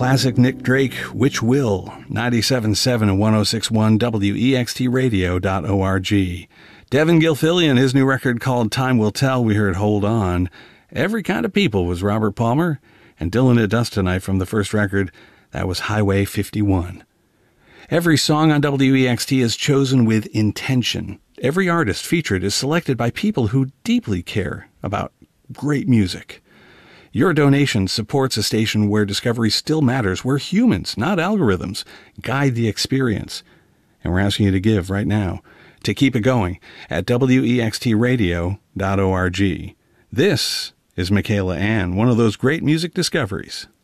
classic Nick Drake, Which Will, 97.7 and 106.1 WEXTradio.org. Devin Gilfillian, his new record called Time Will Tell, we heard Hold On. Every Kind of People was Robert Palmer, and Dylan at Dusk Tonight from the first record, that was Highway 51. Every song on WEXT is chosen with intention. Every artist featured is selected by people who deeply care about great music. Your donation supports a station where discovery still matters, where humans, not algorithms, guide the experience. And we're asking you to give right now to keep it going at WEXTradio.org. This is Michaela Ann, one of those great music discoveries